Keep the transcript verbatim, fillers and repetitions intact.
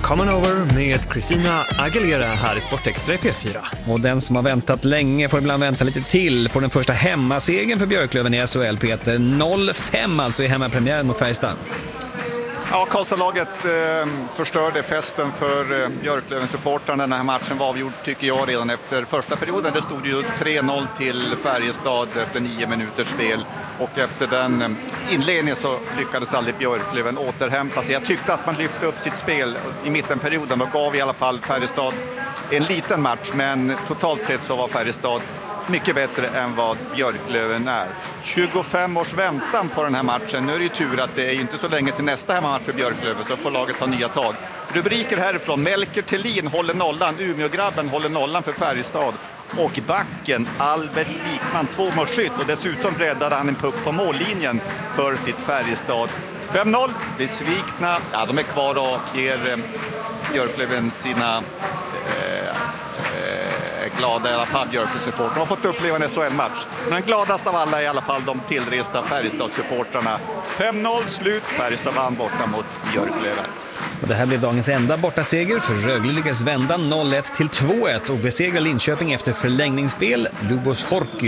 Come On Over med Christina Aguilera här i Sportextra i P fyra. Och den som har väntat länge får ibland vänta lite till på den första hemmasegern för Björklöven i S H L, Peter. noll fem alltså i hemmapremiären mot Färjestad. Ja, Karlstadlaget eh, förstörde festen för eh, Björklöven-supportrarna. Den här matchen var avgjord, tycker jag, redan efter första perioden. Det stod ju tre noll till Färjestad efter nio minuters spel. Och efter den eh, inledningen så lyckades aldrig Björklöven återhämta sig. Jag tyckte att man lyfte upp sitt spel i mittenperioden och gav i alla fall Färjestad en liten match. Men totalt sett så var Färjestad mycket bättre än vad Björklöven är. tjugofem års väntan på den här matchen. Nu är det ju tur att det är inte så länge till nästa hemmamatch för Björklöven, så får laget ta nya tag. Rubriker härifrån: Melker Thelin håller nollan, Umeågrabben håller nollan för Färjestad. Och backen Albert Wikman, två målskytt, och dessutom räddade han en puck på mållinjen för sitt Färjestad. fem noll, besvikna. Ja, de är kvar och ger eh, Björklöven sina eh, glada i alla fall Björklöven-supportrarna. De har fått uppleva en S H L-match. Men gladast av alla är i alla fall de tillresta Färjestad-supportrarna. fem noll slut, Färjestad vann borta mot Björklöven. Och det här blev dagens enda bortaseger, för Rögle lyckas vända noll ett till två ett och besegra Linköping efter förlängningsspel. Lubos Horky